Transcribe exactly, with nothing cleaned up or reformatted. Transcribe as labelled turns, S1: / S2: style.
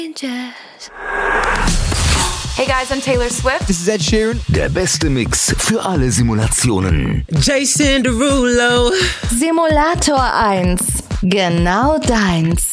S1: Hey guys, I'm Taylor Swift.
S2: This is Ed Sheeran.
S3: Der beste Mix für alle Simulationen.
S4: Jason Derulo.
S5: Simulator eins. Genau deins.